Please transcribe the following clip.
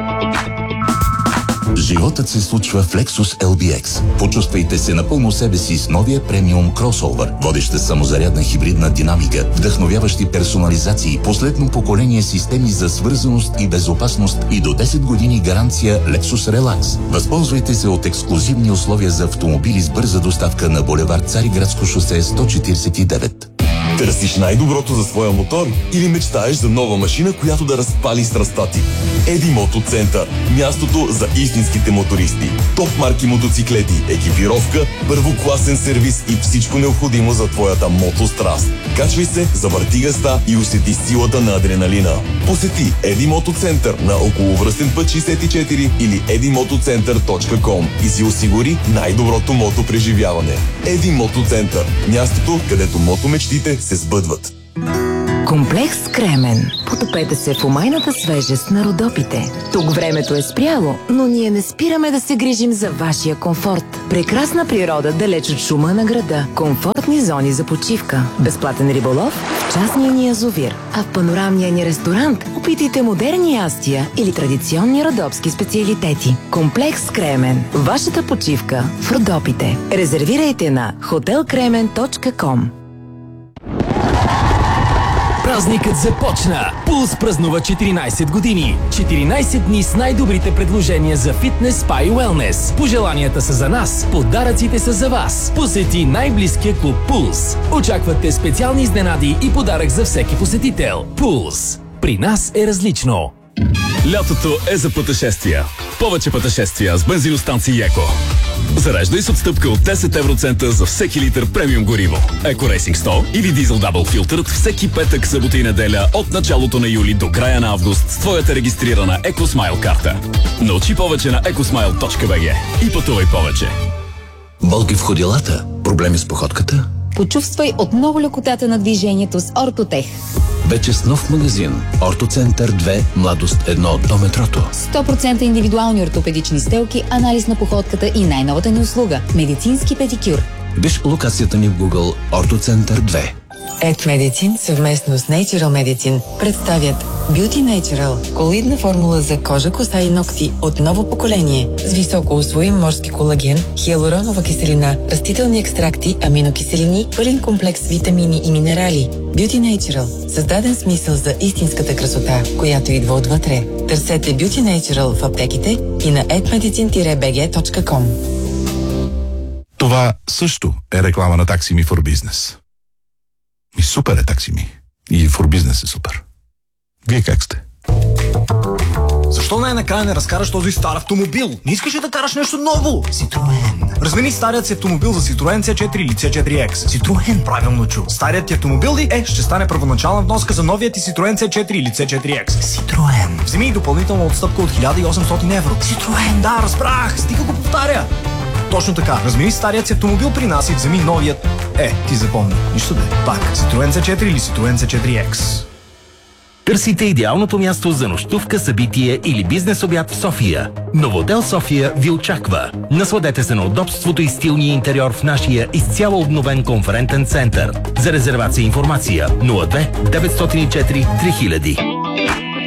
Животът се случва в Lexus LBX. Почувствайте се напълно себе си с новия премиум кросовър. Водеща самозарядна хибридна динамика, вдъхновяващи персонализации, последно поколение системи за свързаност и безопасност и до 10 години гаранция Lexus Relax. Възползвайте се от ексклузивни условия за автомобили с бърза доставка на булевард Цариградско шосе 149. Търсиш най-доброто за своя мотор или мечтаеш за нова машина, която да разпали страстта ти? Еди Мотоцентър. Мястото за истинските мотористи. Топ марки мотоциклети, екипировка, първокласен сервис и всичко необходимо за твоята мотостраст. Качвай се, завърти газта и усети силата на адреналина. Посети Еди Мотоцентър на околовръстен път 64 или edimotocenter.com и си осигури най-доброто мотопреживяване. Еди Мотоцентър. Мястото, където мотомечтите се сбъдват. Комплекс Кремен. Потопете се в умайната свежест на Родопите. Тук времето е спряло, но ние не спираме да се грижим за вашия комфорт. Прекрасна природа далеч от шума на града. Комфортни зони за почивка. Безплатен риболов в частния ни язовир. А в панорамния ни ресторант опитайте модерни ястия или традиционни родопски специалитети. Комплекс Кремен. Вашата почивка в Родопите. Резервирайте на hotelkremen.com. Празникът започна! Пулс празнува 14 години. 14 дни с най-добрите предложения за фитнес, спа и уелнес. Пожеланията са за нас, подаръците са за вас. Посети най-близкия клуб Пулс. Очаквате специални изненади и подарък за всеки посетител. Пулс. При нас е различно. Лятото е за пътешествия. Повече пътешествия с бензиностанции Еко. Зареждай с отстъпка от 10 евроцента за всеки литър премиум гориво. Еко Рейсинг 100 или Дизел Дабл Филтърът всеки петък, събота и неделя от началото на юли до края на август с твоята регистрирана EcoSmile карта. Научи повече на ecosmile.bg и пътувай повече. Болки в ходилата? Проблеми с походката? Почувствай отново лекотата на движението с Ортотех. Вече с нов магазин. Ортоцентър 2, Младост 1 до метрото. 100% индивидуални ортопедични стелки, анализ на походката и най-новата ни услуга – медицински педикюр. Виж локацията ни в Google Ортоцентър 2. Ed Medicine съвместно с Natural Medicine представят Beauty Natural – колоидна формула за кожа, коса и ногти от ново поколение с високо усвоим морски колаген, хиалуронова киселина, растителни екстракти, аминокиселини, пълен комплекс витамини и минерали. Beauty Natural – създаден смисъл за истинската красота, която идва отвътре. Търсете Beauty Natural в аптеките и на edmedicine-bg.com. Това също е реклама на Taxi Me for Business. И супер е Taxi Me. И for Business е супер. Вие как сте? Защо най-накрая не разкараш този стар автомобил? Не искаш ли да караш нещо ново? Citroen. Размени старият си автомобил за Citroen C4 или C4X. Citroen, правилно чу. Старият ти автомобил ли ще стане първоначална вноска за новият ти Citroen C4 или C4X. Citroen. Вземи и допълнителна отстъпка от 1800 евро. Citroen. Да, разбрах. Стига го повтаря. Точно така. Размени старият си автомобил при нас и вземи новият. Ти запомни. Нищо бе. Пак. Citroen C4 или Citroen C4X. Търсите идеалното място за нощувка, събитие или бизнес обяд в София. Новодел София ви очаква. Насладете се на удобството и стилния интериор в нашия изцяло обновен конферентен център. За резервация и информация 02 904 3000.